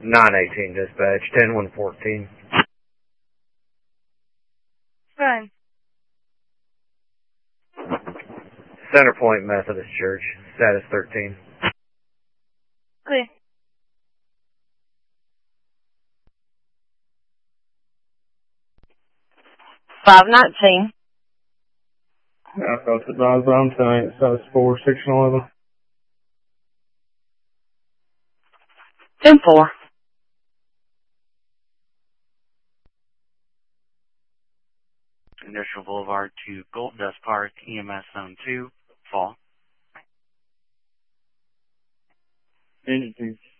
918 dispatch, 10114. Fine. Center Point Methodist Church, status 13. Clear. $519. I've got the drive on tonight, status 4, 611. 10-4. Industrial Boulevard to Gold Dust Park, EMS Zone 2, fall. Engine 2.